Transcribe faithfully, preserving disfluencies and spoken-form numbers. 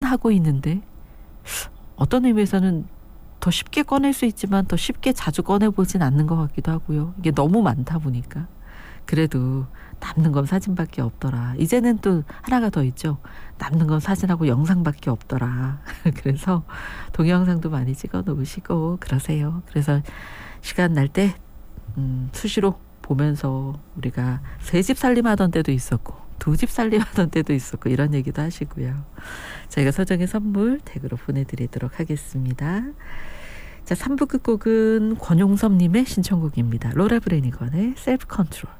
하고 있는데 어떤 의미에서는 더 쉽게 꺼낼 수 있지만 더 쉽게 자주 꺼내보진 않는 것 같기도 하고요. 이게 너무 많다 보니까. 그래도 남는 건 사진밖에 없더라. 이제는 또 하나가 더 있죠. 남는 건 사진하고 영상밖에 없더라. 그래서 동영상도 많이 찍어 놓으시고 그러세요. 그래서 시간 날 때 음, 수시로 보면서 우리가 새 집 살림하던 때도 있었고 두 집 살림하던 때도 있었고 이런 얘기도 하시고요. 저희가 서정의 선물 댁으로 보내드리도록 하겠습니다. 자, 삼 부 끝곡은 권용섭님의 신청곡입니다. 로라 브레니건의 셀프 컨트롤.